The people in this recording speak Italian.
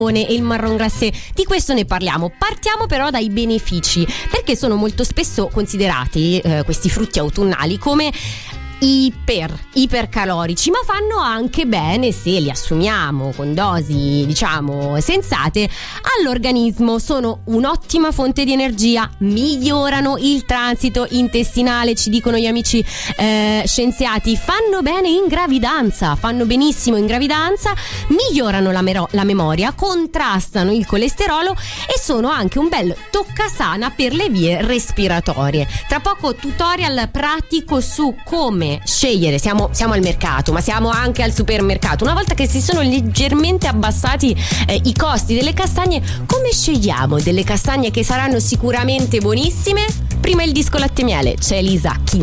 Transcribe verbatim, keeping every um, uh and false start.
e il marron glacé, di questo ne parliamo. Partiamo però dai benefici, perché sono molto spesso considerati eh, questi frutti autunnali come iper ipercalorici, ma fanno anche bene se li assumiamo con dosi diciamo sensate all'organismo. Sono un'ottima fonte di energia, migliorano il transito intestinale, ci dicono gli amici eh, scienziati, fanno bene in gravidanza, fanno benissimo in gravidanza, migliorano la, mero- la memoria, contrastano il colesterolo e sono anche un bel toccasana per le vie respiratorie. Tra poco tutorial pratico su come scegliere, siamo, siamo al mercato, ma siamo anche al supermercato. Una volta che si sono leggermente abbassati eh, i costi delle castagne, come scegliamo delle castagne che saranno sicuramente buonissime? Prima il disco latte e miele, c'è Elisa King.